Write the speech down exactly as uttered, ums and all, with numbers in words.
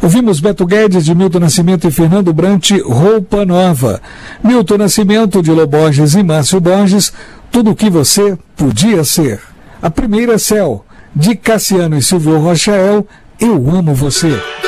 Ouvimos Beto Guedes, de Milton Nascimento e Fernando Brant, Roupa Nova. Milton Nascimento, de Lô Borges e Márcio Borges, Tudo o que você podia ser. A primeira, Céu, de Cassiano e Silvio Rochael, Eu Amo Você.